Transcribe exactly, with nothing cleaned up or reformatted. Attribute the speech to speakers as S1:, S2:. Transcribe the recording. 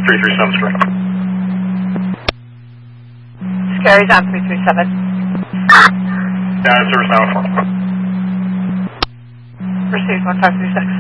S1: three three seven is correct.
S2: Scary's on three three seven.
S1: Yeah, service now.
S2: Received one five three six.